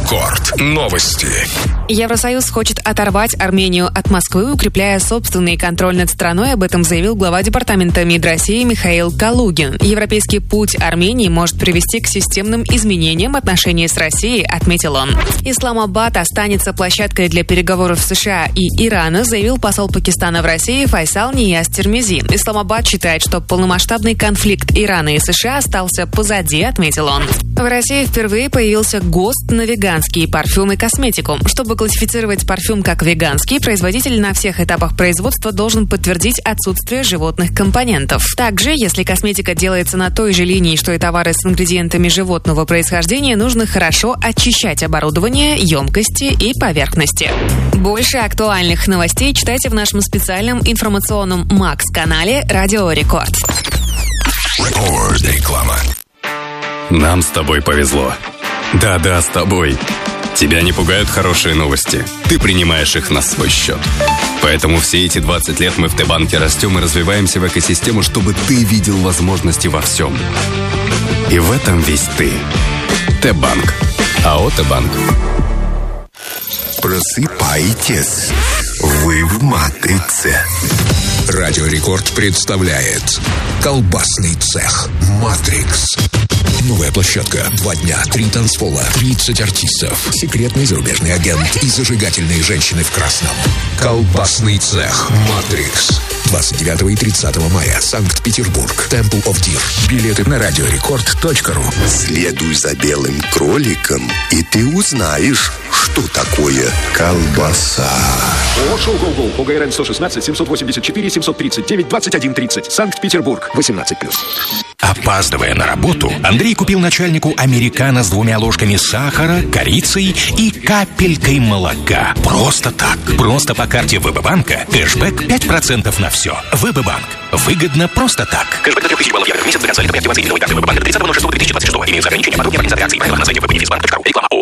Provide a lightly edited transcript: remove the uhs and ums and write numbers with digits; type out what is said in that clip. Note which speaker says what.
Speaker 1: Рекорд. Новости.
Speaker 2: Евросоюз хочет оторвать Армению от Москвы, укрепляя собственный контроль над страной. Об этом заявил глава департамента МИД России Михаил Калугин. Европейский путь Армении может привести к системным изменениям отношений с Россией, отметил он. Исламабад останется площадкой для переговоров США и Ирана, заявил посол Пакистана в России Файсал Нияз Тирмизи. Исламабад считает, что полномасштабный конфликт Ирана и США остался позади, отметил он. В России впервые появился ГОСТ на веганские парфюмы и косметику. Чтобы классифицировать парфюм как веганский, производитель на всех этапах производства должен подтвердить отсутствие животных компонентов. Также, если косметика делается на той же линии, что и товары с ингредиентами животного происхождения, нужно хорошо очищать оборудование, емкости и поверхности. Больше актуальных новостей читайте в нашем специальном информационном Макс-канале «Радио Рекорд».
Speaker 1: Реклама.
Speaker 3: Нам с тобой повезло. Да-да, с тобой. Тебя не пугают хорошие новости. Ты принимаешь их на свой счет. Поэтому все эти 20 лет мы в Т-банке растем и развиваемся в экосистему, чтобы ты видел возможности во всем. И в этом весь ты. Т-банк. АО Т-банк.
Speaker 1: Просыпайтесь. Вы в матрице. Радио Рекорд представляет колбасный цех «Матрикс». Новая площадка, 2 дня, 3 танцпола, 30 артистов, секретный зарубежный агент и зажигательные женщины в красном. Колбасный цех «Матрикс». 29 и 30 мая. Санкт-Петербург. Temple of Deer. Билеты на radiorecord.ru. Следуй за белым кроликом, и ты узнаешь, что такое колбаса.
Speaker 4: Шоу «Гол-Гол» по ГРН 116 784 739 2130. Санкт-Петербург. 18+.
Speaker 5: Опаздывая на работу, Андрей купил начальнику американо с 2 ложками сахара, корицей и капелькой молока. Просто так. Просто по карте ВБ-банка. Кэшбэк 5% на все. ВБ-банк. Выгодно просто так. Кэшбэк до 3000 баллов евро в месяц. До конца лета при активации. Новой карты ВБ-банк.